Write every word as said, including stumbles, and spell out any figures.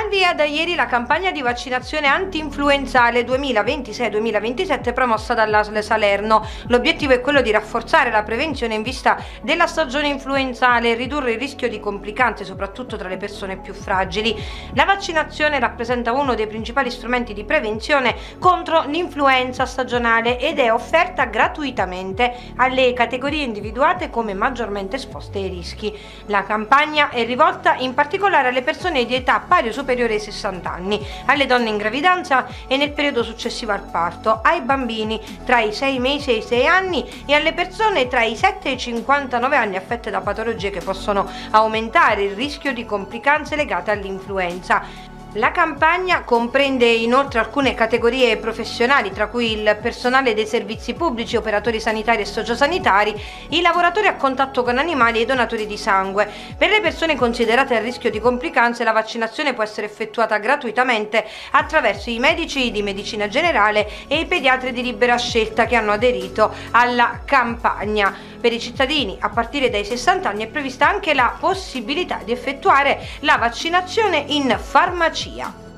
via da ieri la campagna di vaccinazione anti-influenzale duemilaventisei duemilaventisette promossa dall'A S L Salerno. L'obiettivo è quello di rafforzare la prevenzione in vista della stagione influenzale e ridurre il rischio di complicanze, soprattutto tra le persone più fragili. La vaccinazione rappresenta uno dei principali strumenti di prevenzione contro l'influenza stagionale ed è offerta gratuitamente alle categorie individuate come maggiormente esposte ai rischi. La campagna è rivolta in particolare alle persone di età pari o superiore ai sessanta anni, alle donne in gravidanza e nel periodo successivo al parto, ai bambini tra i sei mesi e i sei anni e alle persone tra i sette e i cinquantanove anni affette da patologie che possono aumentare il rischio di complicanze legate all'influenza. La campagna comprende inoltre alcune categorie professionali, tra cui il personale dei servizi pubblici, operatori sanitari e sociosanitari, i lavoratori a contatto con animali e i donatori di sangue. Per le persone considerate a rischio di complicanze, la vaccinazione può essere effettuata gratuitamente attraverso i medici di medicina generale e i pediatri di libera scelta che hanno aderito alla campagna. Per i cittadini a partire dai sessanta anni è prevista anche la possibilità di effettuare la vaccinazione in farmacia.